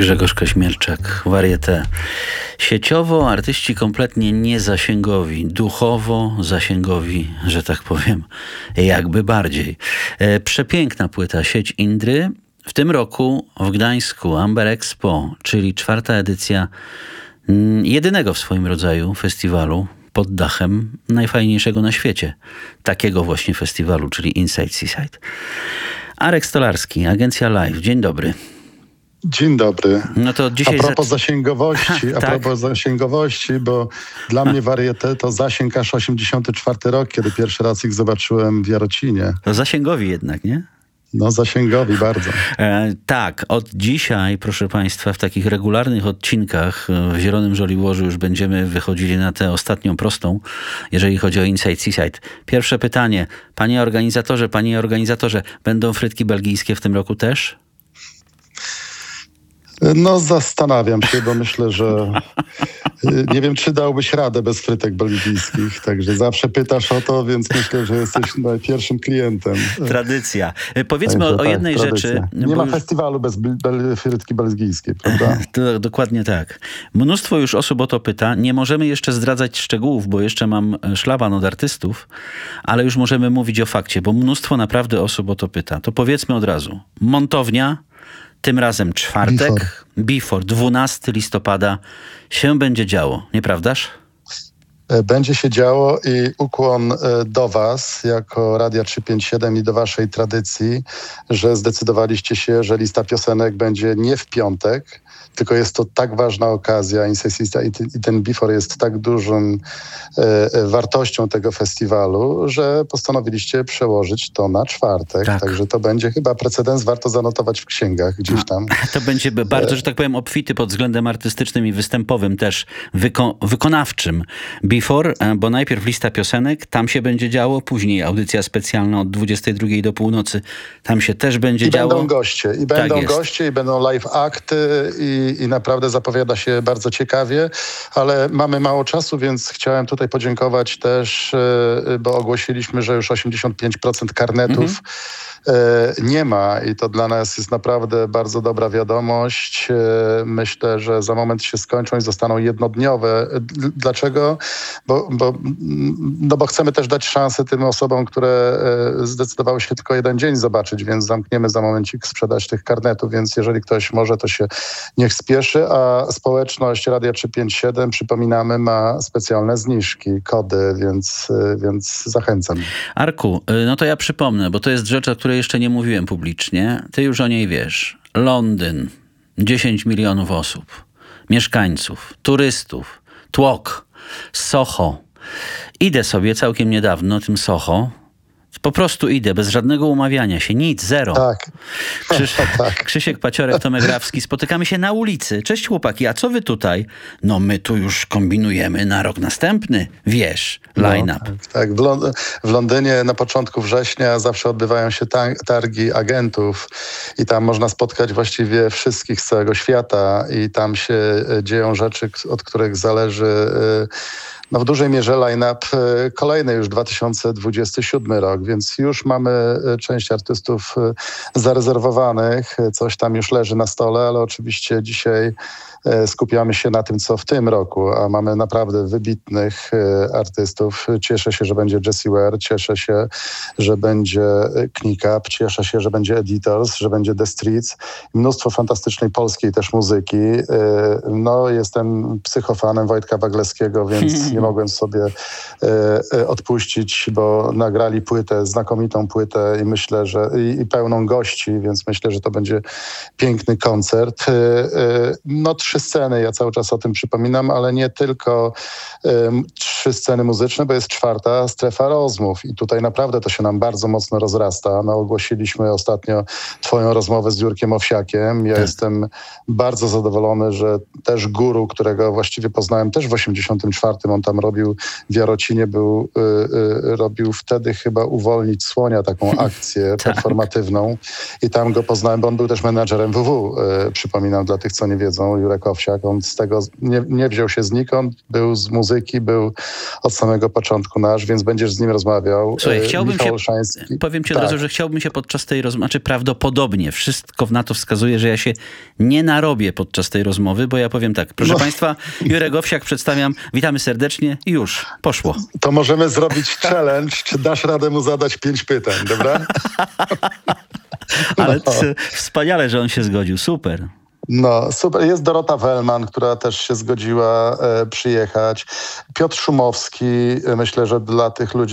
Grzegorz Koźmierczak, Varieté. Sieciowo artyści kompletnie niezasięgowi, duchowo zasięgowi, że tak powiem, jakby bardziej. Przepiękna płyta Sieć Indry. W tym roku w Gdańsku Amber Expo, czyli 4. edycja jedynego w swoim rodzaju festiwalu pod dachem najfajniejszego na świecie. Takiego właśnie festiwalu, czyli Inside Seaside. Arek Stolarski, Agencja Live. Dzień dobry. Dzień dobry. No to dzisiaj a propos zasięgowości, bo dla mnie Varieté to zasięg aż 84 rok, kiedy pierwszy raz ich zobaczyłem w Jarocinie. To zasięgowi jednak, nie? No zasięgowi bardzo. Tak, od dzisiaj, proszę Państwa, w takich regularnych odcinkach w Zielonym Żoliborzu już będziemy wychodzili na tę ostatnią prostą, jeżeli chodzi o Inside Seaside. Pierwsze pytanie. Panie organizatorze, będą frytki belgijskie w tym roku też? No zastanawiam się, bo myślę, że nie wiem, czy dałbyś radę bez frytek belgijskich. Także zawsze pytasz o to, więc myślę, że jesteś pierwszym klientem. Tradycja. Powiedzmy o jednej rzeczy. Nie ma festiwalu bez frytki belgijskiej, prawda? To, dokładnie tak. Mnóstwo już osób o to pyta. Nie możemy jeszcze zdradzać szczegółów, bo jeszcze mam szlaban od artystów, ale już możemy mówić o fakcie, bo mnóstwo naprawdę osób o to pyta. To powiedzmy od razu. Montownia, tym razem czwartek, Before, 12 listopada się będzie działo, nieprawdaż? Będzie się działo i ukłon do Was jako Radia 357 i do Waszej tradycji, że zdecydowaliście się, że lista piosenek będzie nie w piątek, tylko jest to tak ważna okazja i ten Before jest tak dużą wartością tego festiwalu, że postanowiliście przełożyć to na czwartek. Tak. Także to będzie chyba precedens, warto zanotować w księgach gdzieś tam. To będzie bardzo, że tak powiem, obfity pod względem artystycznym i występowym też, wykonawczym Before, bo najpierw lista piosenek, tam się będzie działo, później audycja specjalna od 22 do północy, tam się też będzie działo. Będą goście, i będą live akty i naprawdę zapowiada się bardzo ciekawie, ale mamy mało czasu, więc chciałem tutaj podziękować też, bo ogłosiliśmy, że już 85% karnetów nie ma i to dla nas jest naprawdę bardzo dobra wiadomość. Myślę, że za moment się skończą i zostaną jednodniowe. Dlaczego? Bo chcemy też dać szansę tym osobom, które zdecydowały się tylko jeden dzień zobaczyć, więc zamkniemy za momencik sprzedaż tych karnetów, więc jeżeli ktoś może, to się niech spieszy, a społeczność Radia 357, przypominamy, ma specjalne zniżki, kody, więc zachęcam. Arku, no to ja przypomnę, bo to jest rzecz, o której jeszcze nie mówiłem publicznie. Ty już o niej wiesz. Londyn, 10 milionów osób, mieszkańców, turystów, tłok, Soho. Idę sobie całkiem niedawno tym Soho. Po prostu idę, bez żadnego umawiania się, nic, zero. Tak. Krzysiek Paciorek, Tomek Rawski, spotykamy się na ulicy. Cześć chłopaki, a co wy tutaj? No my tu już kombinujemy na rok następny, wiesz, line-up. No, tak, w Londynie na początku września zawsze odbywają się targi agentów i tam można spotkać właściwie wszystkich z całego świata i tam się dzieją rzeczy, od których zależy w dużej mierze line-up kolejny już 2027 rok, więc już mamy część artystów zarezerwowanych, coś tam już leży na stole, ale oczywiście dzisiaj skupiamy się na tym, co w tym roku, a mamy naprawdę wybitnych artystów. Cieszę się, że będzie Jessie Ware, cieszę się, że będzie Knick Up, cieszę się, że będzie Editors, że będzie The Streets. Mnóstwo fantastycznej polskiej też muzyki. Jestem psychofanem Wojtka Waglewskiego, więc nie mogłem sobie odpuścić, bo nagrali płytę, znakomitą płytę i myślę, że i pełną gości, więc myślę, że to będzie piękny koncert. 3 sceny, ja cały czas o tym przypominam, ale nie tylko 3 sceny muzyczne, bo jest 4. strefa rozmów i tutaj naprawdę to się nam bardzo mocno rozrasta. Ogłosiliśmy ostatnio twoją rozmowę z Jurkiem Owsiakiem. Ja jestem bardzo zadowolony, że też guru, którego właściwie poznałem też w 84, on tam robił w Jarocinie, robił wtedy chyba Uwolnić Słonia, taką akcję performatywną i tam go poznałem, bo on był też menadżerem WW, przypominam dla tych, co nie wiedzą, Jurek Owsiak. On z tego nie wziął się znikąd, był z muzyki, był od samego początku nasz, więc będziesz z nim rozmawiał. Słuchaj, chciałbym Michał się, Olszański. powiem ci od razu, że chciałbym się podczas tej rozmowy, znaczy prawdopodobnie wszystko na to wskazuje, że ja się nie narobię podczas tej rozmowy, bo ja powiem tak, proszę państwa, Jurek Owsiak, przedstawiam, witamy serdecznie i już, poszło. To możemy zrobić challenge, czy dasz radę mu zadać 5 pytań, dobra? Ale wspaniale, że on się zgodził, super. No, super. Jest Dorota Wellman, która też się zgodziła przyjechać. Piotr Szumowski, myślę, że dla tych ludzi